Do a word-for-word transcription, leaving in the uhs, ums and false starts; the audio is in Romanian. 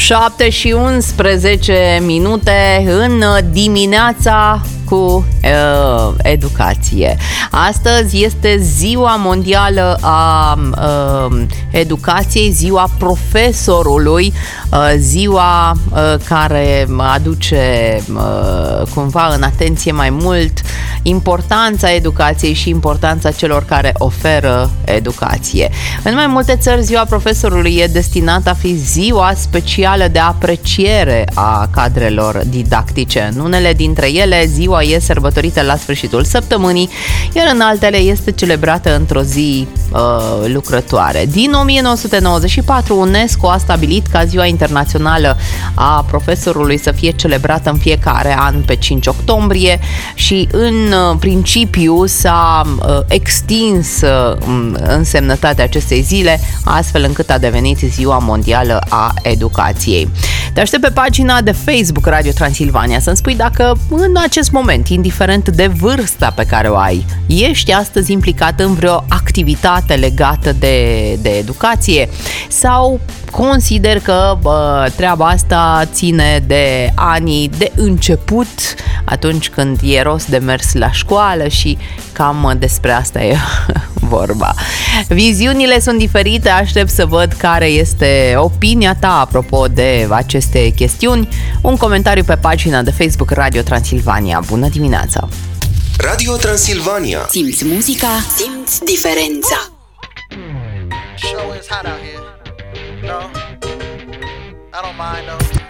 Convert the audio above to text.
șapte și unsprezece minute în dimineața cu uh, educație. Astăzi este Ziua Mondială a uh, Educației, Ziua Profesorului, uh, ziua uh, care aduce uh, cumva în atenție mai mult importanța educației și importanța celor care oferă educație. În mai multe țări, Ziua Profesorului e destinată a fi ziua specială de apreciere a cadrelor didactice. În unele dintre ele, ziua e sărbătorită la sfârșitul săptămânii, iar în altele este celebrată într-o zi uh, lucrătoare. Din o mie nouă sute nouăzeci și patru, UNESCO a stabilit ca Ziua Internațională a Profesorului să fie celebrată în fiecare an pe cinci octombrie și în principiu s-a uh, extins uh, însemnătatea acestei zile, astfel încât a devenit Ziua Mondială a Educației. Te aștept pe pagina de Facebook Radio Transilvania să-mi spui dacă în acest moment, indiferent de vârsta pe care o ai, ești astăzi implicat în vreo activitate legată de, de educație sau consider că bă, treaba asta ține de anii de început, atunci când e rost de mers la școală și cam despre asta e vorba. Viziunile sunt diferite, aștept să văd care este opinia ta apropo de aceste chestiuni. Un comentariu pe pagina de Facebook Radio Transilvania. Bună dimineața! Radio Transilvania. Simți muzica, simți diferența. Show is hot out here. No, I don't mind though.